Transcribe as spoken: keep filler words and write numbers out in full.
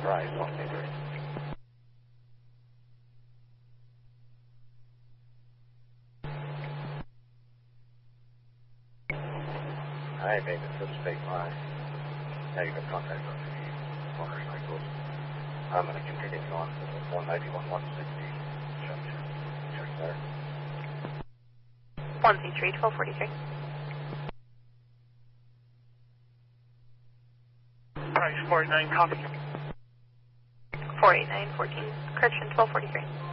rise, one two three. Alright, baby, this is State Line. Negative contact on the motorcycles. I'm going to continue on to one ninety-one, one sixty. Check, check, check there. one Z three, twelve forty-three. Price forty-nine, copy. four eight nine, fourteen, correction, twelve forty-three.